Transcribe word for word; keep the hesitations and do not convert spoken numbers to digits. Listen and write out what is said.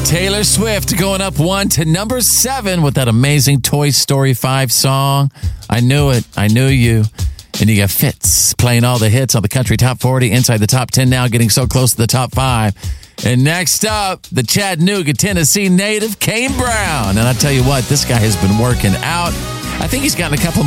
Taylor Swift going up one to number seven with that amazing Toy Story five song. I knew it. I knew you. And you got Fitz playing all the hits on the Country Top forty, inside the top ten now, getting so close to the top five. And next up, the Chattanooga, Tennessee native, Kane Brown. And I tell you what, this guy has been working out. I think he's gotten a couple